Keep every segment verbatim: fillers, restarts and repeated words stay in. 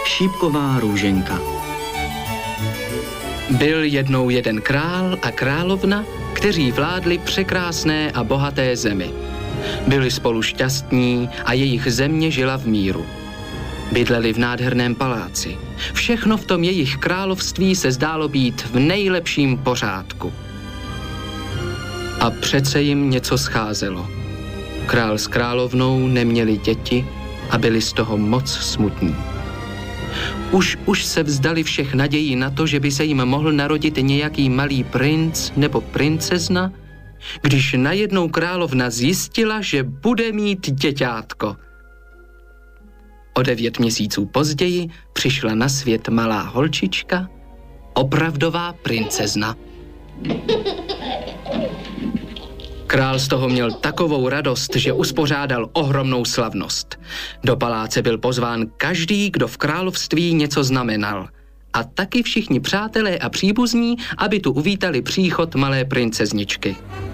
Šípková růženka. Byl jednou jeden král a královna, kteří vládli překrásné a bohaté zemi. Byli spolu šťastní a jejich země žila v míru. Bydleli v nádherném paláci. Všechno v tom jejich království se zdálo být v nejlepším pořádku. A přece jim něco scházelo. Král s královnou neměli děti a byli z toho moc smutní. Už, už se vzdali všech nadějí na to, že by se jim mohl narodit nějaký malý princ nebo princezna, když najednou královna zjistila, že bude mít děťátko. O devět měsíců později přišla na svět malá holčička, opravdová princezna. Král z toho měl takovou radost, že uspořádal ohromnou slavnost. Do paláce byl pozván každý, kdo v království něco znamenal. A taky všichni přátelé a příbuzní, aby tu uvítali příchod malé princezničky.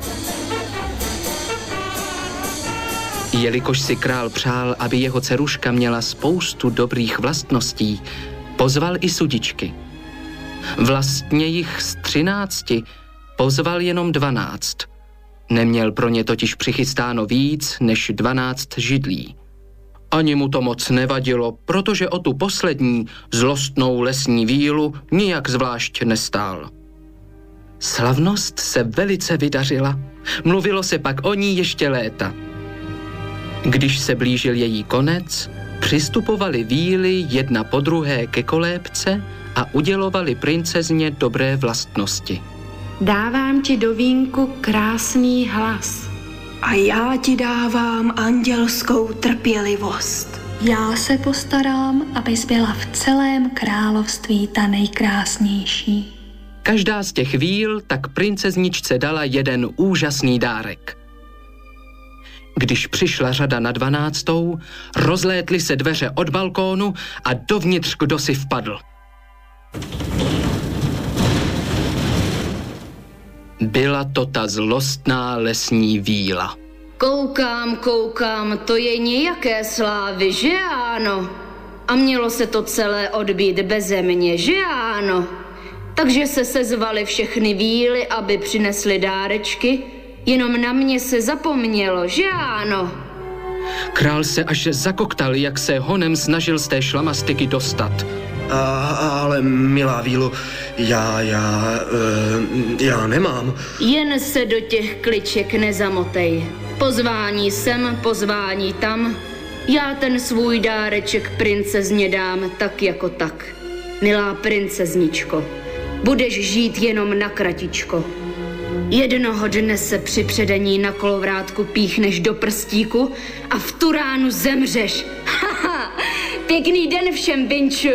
Jelikož si král přál, aby jeho dceruška měla spoustu dobrých vlastností, pozval i sudičky. Vlastně jich z třinácti pozval jenom dvanáct. Neměl pro ně totiž přichystáno víc než dvanáct židlí. Ani mu to moc nevadilo, protože o tu poslední zlostnou lesní vílu nijak zvlášť nestál. Slavnost se velice vydařila. Mluvilo se pak o ní ještě léta. Když se blížil její konec, přistupovali víly jedna po druhé ke kolébce a udělovali princezně dobré vlastnosti. Dávám ti do vínku krásný hlas. A já ti dávám andělskou trpělivost. Já se postarám, abys byla v celém království ta nejkrásnější. Každá z těch víl tak princezničce dala jeden úžasný dárek. Když přišla řada na dvanáctou, rozlétly se dveře od balkónu a dovnitř kdosi vpadl. Byla to ta zlostná lesní víla. Koukám, koukám, to je nějaké slávy, že ano? A mělo se to celé odbít beze mě, že ano? Takže se sezvali všechny víly, aby přinesli dárečky, jenom na mě se zapomnělo, že ano? Král se až zakoktal, jak se honem snažil z té šlamastyky dostat. A, ale milá vílo, já, já, e, já nemám. Jen se do těch kliček nezamotej. Pozvání sem, pozvání tam. Já ten svůj dáreček princezně dám tak jako tak. Milá princezničko, budeš žít jenom na kratičko. Jednoho dne se při předení na kolovrátku píchneš do prstíku a v tu ránu zemřeš. Haha, pěkný den všem, Binču.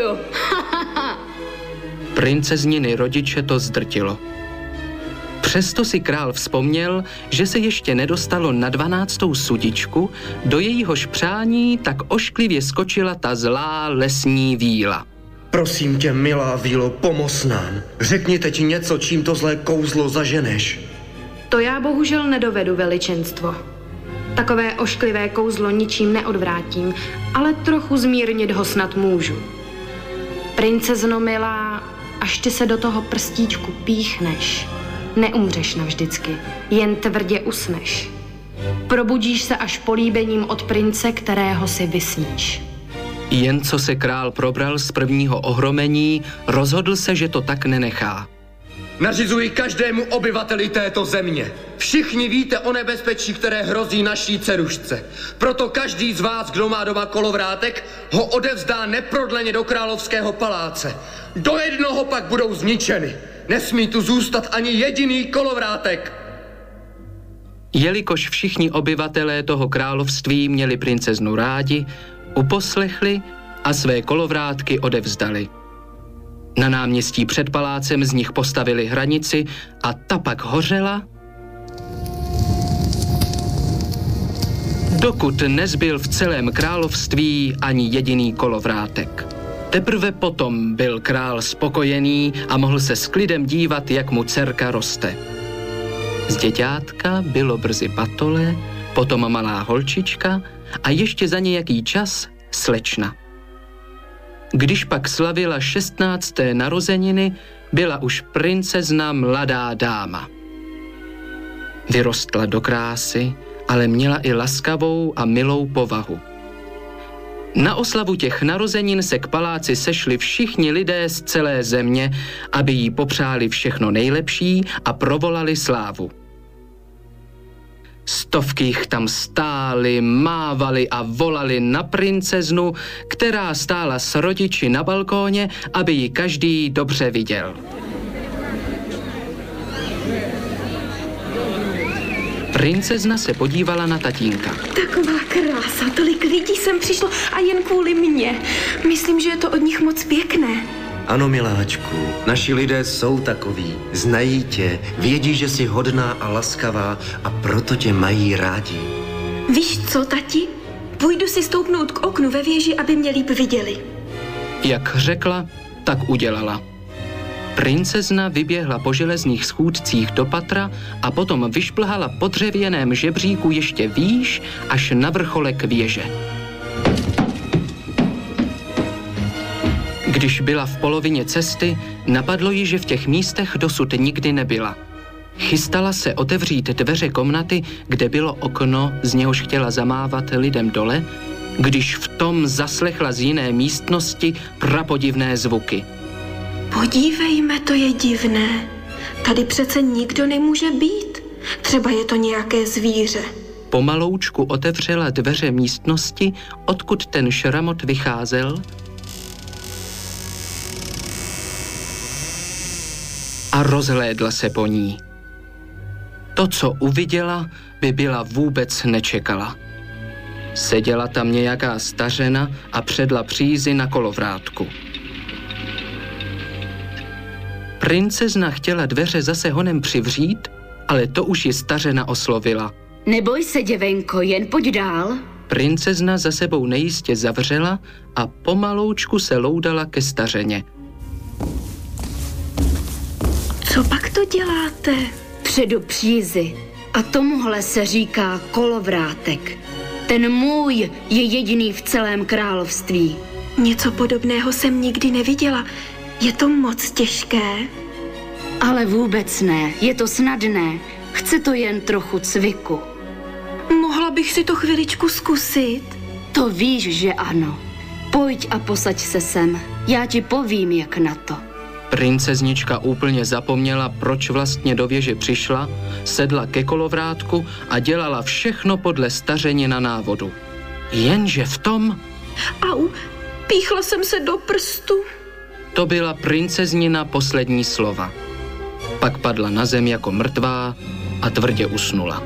Princezniny rodiče to zdrtilo. Přesto si král vzpomněl, že se ještě nedostalo na dvanáctou sudičku, do jejíhož přání tak ošklivě skočila ta zlá lesní víla. Prosím tě, milá vílo, pomoz nám. Řekni teď něco, čím to zlé kouzlo zaženeš. To já bohužel nedovedu, veličenstvo. Takové ošklivé kouzlo ničím neodvrátím, ale trochu zmírnit ho snad můžu. Princezno milá, až ty se do toho prstíčku píchneš, neumřeš navždycky, jen tvrdě usneš. Probudíš se až políbením od prince, kterého si vysníš. Jen co se král probral z prvního ohromení, rozhodl se, že to tak nenechá. Nařizuji každému obyvateli této země. Všichni víte o nebezpečí, které hrozí naší dcerušce. Proto každý z vás, kdo má doma kolovrátek, ho odevzdá neprodleně do královského paláce. Do jednoho pak budou zničeny. Nesmí tu zůstat ani jediný kolovrátek. Jelikož všichni obyvatelé toho království měli princeznu rádi, uposlechli a své kolovrátky odevzdali. Na náměstí před palácem z nich postavili hranici a ta pak hořela, dokud nezbyl v celém království ani jediný kolovrátek. Teprve potom byl král spokojený a mohl se s klidem dívat, jak mu dcerka roste. Z děťátka bylo brzy patole, potom malá holčička a ještě za nějaký čas slečna. Když pak slavila šestnácté narozeniny, byla už princezna mladá dáma. Vyrostla do krásy, ale měla i laskavou a milou povahu. Na oslavu těch narozenin se k paláci sešli všichni lidé z celé země, aby jí popřáli všechno nejlepší a provolali slávu. Stovky jich tam stály, mávali a volali na princeznu, která stála s rodiči na balkóně, aby ji každý dobře viděl. Princezna se podívala na tatínka. Taková krása, tolik lidí sem přišlo a jen kvůli mně. Myslím, že je to od nich moc pěkné. Ano, miláčku, naši lidé jsou takoví. Znají tě, vědí, že jsi hodná a laskavá a proto tě mají rádi. Víš co, tati? Půjdu si stoupnout k oknu ve věži, aby mě líp viděli. Jak řekla, tak udělala. Princezna vyběhla po železných schůdcích do patra a potom vyšplhala po dřevěném žebříku ještě výš až na vrcholek věže. Když byla v polovině cesty, napadlo jí, že v těch místech dosud nikdy nebyla. Chystala se otevřít dveře komnaty, kde bylo okno, z něhož chtěla zamávat lidem dole, když v tom zaslechla z jiné místnosti prapodivné zvuky. Podívejme, to je divné. Tady přece nikdo nemůže být. Třeba je to nějaké zvíře. Pomaloučku otevřela dveře místnosti, odkud ten šramot vycházel, a rozhlédla se po ní. To, co uviděla, by byla vůbec nečekala. Seděla tam nějaká stařena a předla přízi na kolovrátku. Princezna chtěla dveře zase honem přivřít, ale to už ji stařena oslovila. Neboj se, děvenko, jen pojď dál. Princezna za sebou nejistě zavřela a pomaloučku se loudala ke stařeně. Co pak to děláte? Předu přízi. A tomuhle se říká kolovrátek. Ten můj je jediný v celém království. Něco podobného jsem nikdy neviděla. Je to moc těžké? Ale vůbec ne, je to snadné. Chce to jen trochu cviku. Mohla bych si to chviličku zkusit? To víš, že ano. Pojď a posaď se sem. Já ti povím, jak na to. Princeznička úplně zapomněla, proč vlastně do věže přišla, sedla ke kolovrátku a dělala všechno podle stařeně na návodu. Jenže v tom... Au, píchla jsem se do prstu. To byla princeznina poslední slova. Pak padla na zem jako mrtvá a tvrdě usnula.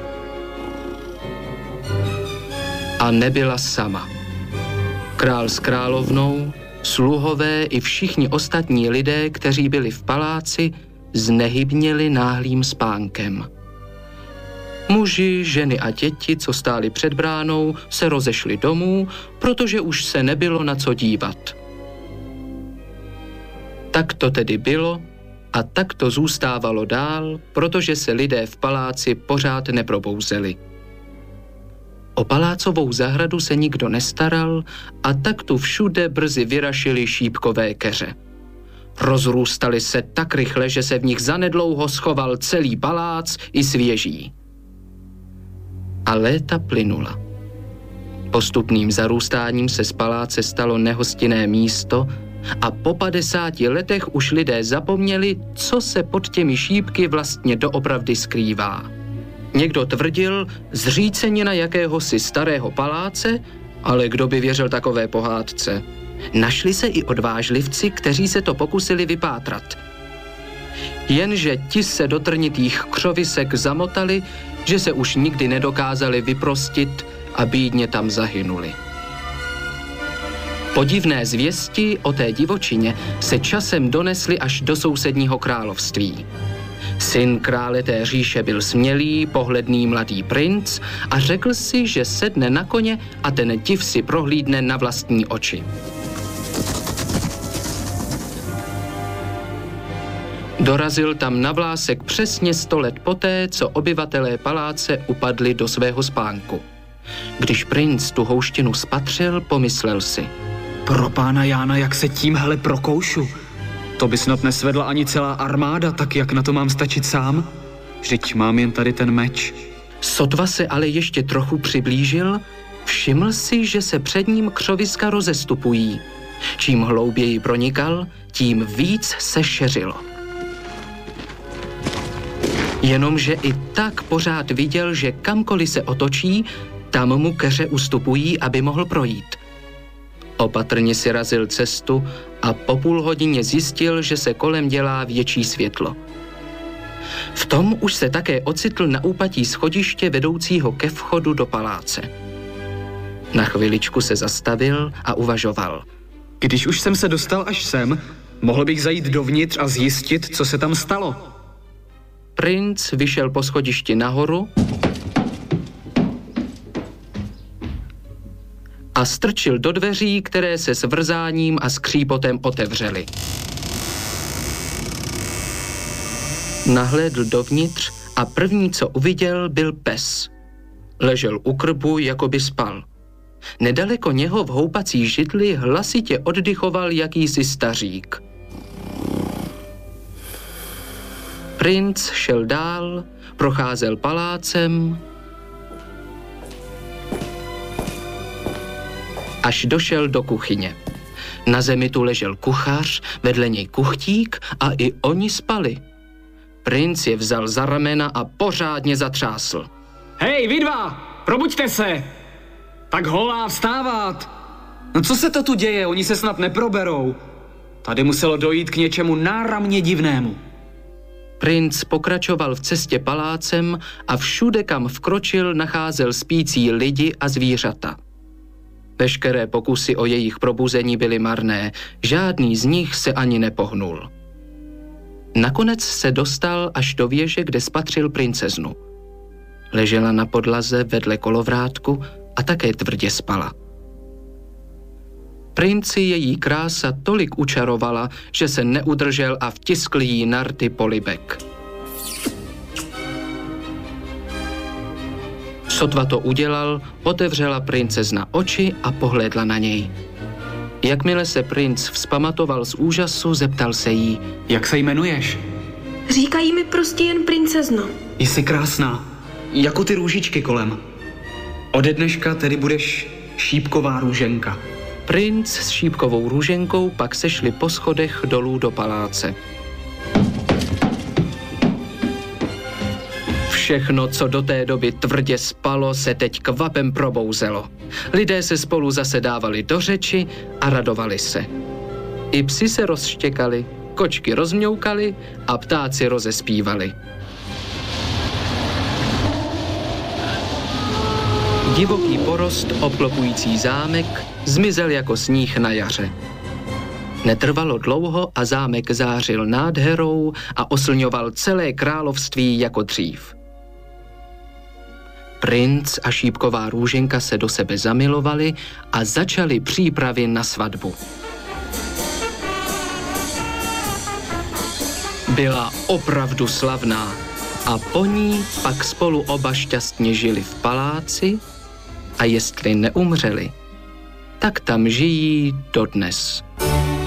A nebyla sama. Král s královnou, sluhové i všichni ostatní lidé, kteří byli v paláci, znehybněli náhlým spánkem. Muži, ženy a děti, co stáli před bránou, se rozešli domů, protože už se nebylo na co dívat. Tak to tedy bylo a tak to zůstávalo dál, protože se lidé v paláci pořád neprobouzeli. O palácovou zahradu se nikdo nestaral a tak tu všude brzy vyrašily šípkové keře. Rozrůstaly se tak rychle, že se v nich zanedlouho schoval celý palác i svěží. A léta plynula. Postupným zarůstáním se z paláce stalo nehostinné místo a po padesáti letech už lidé zapomněli, co se pod těmi šípky vlastně doopravdy skrývá. Někdo tvrdil zřícenina jakéhosi starého paláce, ale kdo by věřil takové pohádce? Našli se i odvážlivci, kteří se to pokusili vypátrat. Jenže ti se do trnitých křovisek zamotali, že se už nikdy nedokázali vyprostit a bídně tam zahynuli. Podivné zvěsti o té divočině se časem donesly až do sousedního království. Syn krále té říše byl smělý, pohledný mladý princ a řekl si, že sedne na koně a ten div si prohlídne na vlastní oči. Dorazil tam na vlásek přesně sto let poté, co obyvatelé paláce upadli do svého spánku. Když princ tu houštinu spatřil, pomyslel si: Pro pána Jána, jak se tímhle prokoušu. To by snad nesvedla ani celá armáda, tak jak na to mám stačit sám? Vždyť mám jen tady ten meč. Sotva se ale ještě trochu přiblížil, všiml si, že se před ním křoviska rozestupují. Čím hlouběji pronikal, tím víc se šeřilo. Jenomže i tak pořád viděl, že kamkoliv se otočí, tam mu keře ustupují, aby mohl projít. Opatrně si razil cestu a po půl hodině zjistil, že se kolem dělá větší světlo. V tom už se také ocitl na úpatí schodiště vedoucího ke vchodu do paláce. Na chviličku se zastavil a uvažoval. Když už jsem se dostal až sem, mohl bych zajít dovnitř a zjistit, co se tam stalo. Princ vyšel po schodišti nahoru a strčil do dveří, které se s vrzáním a skřípotem otevřely. Nahlédl dovnitř a první, co uviděl, byl pes. Ležel u krbu, jako by spal. Nedaleko něho v houpací židli hlasitě oddychoval jakýsi stařík. Princ šel dál, procházel palácem, až došel do kuchyně. Na zemi tu ležel kuchař, vedle něj kuchtík a i oni spali. Princ je vzal za ramena a pořádně zatřásl. Hej, vy dva, probuďte se! Tak holá, vstávat! No co se to tu děje, oni se snad neproberou. Tady muselo dojít k něčemu náramně divnému. Princ pokračoval v cestě palácem a všude, kam vkročil, nacházel spící lidi a zvířata. Veškeré pokusy o jejich probuzení byly marné, žádný z nich se ani nepohnul. Nakonec se dostal až do věže, kde spatřil princeznu. Ležela na podlaze vedle kolovrátku a také tvrdě spala. Princi její krása tolik učarovala, že se neudržel a vtiskl jí na rty polibek. Sotva to udělal, otevřela princezna oči a pohlédla na něj. Jakmile se princ vzpamatoval z úžasu, zeptal se jí. Jak se jmenuješ? Říkají mi prostě jen princezno. Jsi krásná, jako ty růžičky kolem. Ode dneška tedy budeš šípková růženka. Princ s šípkovou růženkou pak sešli po schodech dolů do paláce. Všechno, co do té doby tvrdě spalo, se teď kvapem probouzelo. Lidé se spolu zase dávali do řeči a radovali se. I psi se rozštěkali, kočky rozmňoukaly a ptáci rozespívali. Divoký porost obklopující zámek zmizel jako sníh na jaře. Netrvalo dlouho a zámek zářil nádherou a oslňoval celé království jako dřív. Princ a šípková růženka se do sebe zamilovali a začali přípravy na svatbu. Byla opravdu slavná a po ní pak spolu oba šťastně žili v paláci a jestli neumřeli, tak tam žijí dodnes.